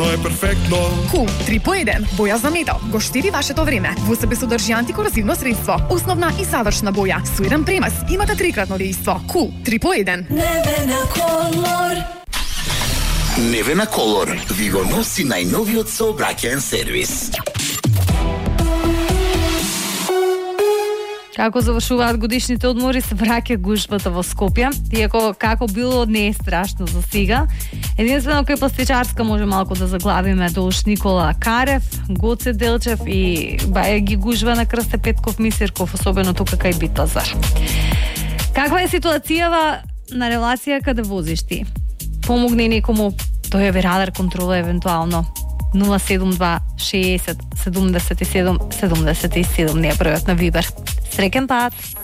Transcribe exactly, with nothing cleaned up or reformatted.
Оно е перфектно. Кул три по еден, боја за метал, го штеди вашето време. Во себе содржи антикорозивно средство, основна и савршна боја, со еден премаз, имате трикратно дејство. Кул три по еден. Невена Колор. Невена Колор ви го носи најновиот сообраќаен сервис. Како завршуваат годишните одмори, се враќа гужвата во Скопје, иако како било не е страшно за сега. Единствено кај пластичарска може малку да заглавиме долж Никола Карев, Гоце Делчев и баја ги гужва на Крсте Петков Мисирков, особено тука кај Битазар. Каква е ситуацијава на релација каде возиш ти? Помогни некому, тој е радар контрола евентуално. нула седум два шеесет седумдесет и седум седумдесет и седум не е бројот на Вибер. Среќен пат!